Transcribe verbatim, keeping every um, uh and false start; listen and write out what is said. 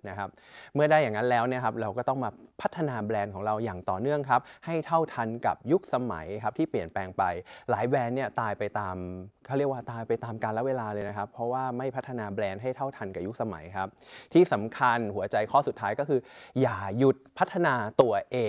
นะครับเมื่อได้อย่างนั้นแล้วเนี่ยครับเราก็ต้องมาพัฒนาแบรนด์ของเราอย่างต่อเนื่องครับให้เท่าทันกับยุคสมัยครับที่เปลี่ยนแปลงไปหลายแบรนด์เนี่ยตายไปตามเขาเรียกว่าตายไปตามกาลเวลาเลยนะครับเพราะว่าไม่พัฒนาแบรนด์ให้เท่าทันกับยุคสมัยครับที่สำคัญหัวใจข้อสุดท้ายก็คืออย่าหยุดพัฒนาตัวเอง